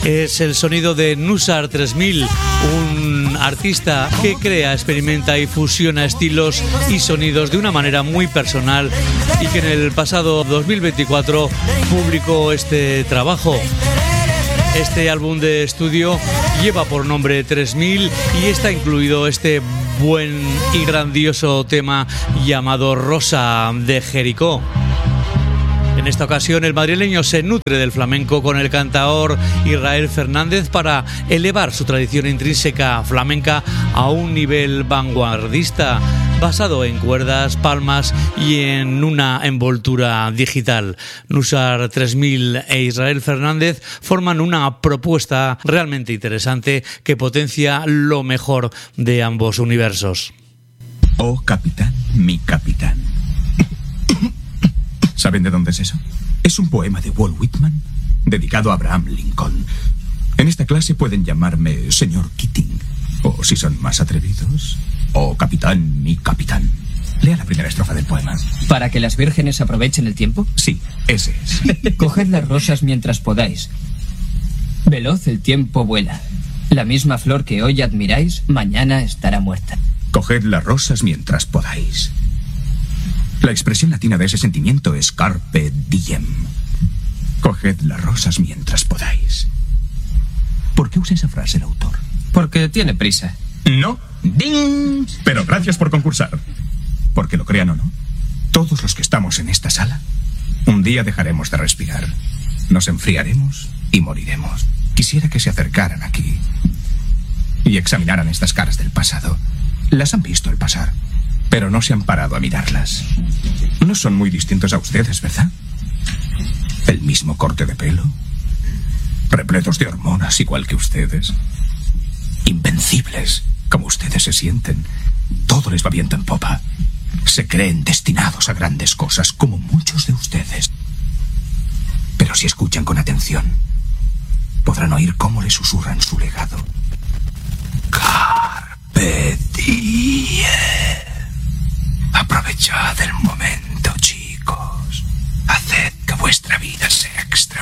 Es el sonido de Nusar 3000, un artista que crea, experimenta y fusiona estilos y sonidos de una manera muy personal y que en el pasado 2024 publicó este trabajo. Este álbum de estudio lleva por nombre 3000 y está incluido este buen y grandioso tema llamado Rosa de Jericó. En esta ocasión el madrileño se nutre del flamenco con el cantaor Israel Fernández para elevar su tradición intrínseca flamenca a un nivel vanguardista, basado en cuerdas, palmas y en una envoltura digital. Nusar 3000 e Israel Fernández forman una propuesta realmente interesante que potencia lo mejor de ambos universos. Oh, capitán, mi capitán. ¿Saben de dónde es eso? Es un poema de Walt Whitman dedicado a Abraham Lincoln. En esta clase pueden llamarme señor Keating, o si son más atrevidos, oh, capitán, mi capitán. Lea la primera estrofa del poema. ¿Para que las vírgenes aprovechen el tiempo? Sí, ese es. Coged las rosas mientras podáis. Veloz el tiempo vuela. La misma flor que hoy admiráis, mañana estará muerta. Coged las rosas mientras podáis. La expresión latina de ese sentimiento es carpe diem. Coged las rosas mientras podáis. ¿Por qué usa esa frase el autor? Porque tiene prisa. No. ¡Ding! Pero gracias por concursar. Porque lo crean o no, todos los que estamos en esta sala, un día dejaremos de respirar. Nos enfriaremos y moriremos. Quisiera que se acercaran aquí y examinaran estas caras del pasado. Las han visto al pasar, pero no se han parado a mirarlas. No son muy distintos a ustedes, ¿verdad? El mismo corte de pelo, repletos de hormonas igual que ustedes, invencibles como ustedes se sienten. Todo les va viento en popa. Se creen destinados a grandes cosas, como muchos de ustedes. Pero si escuchan con atención, podrán oír cómo le susurran su legado. Carpe diem. Aprovechad el momento.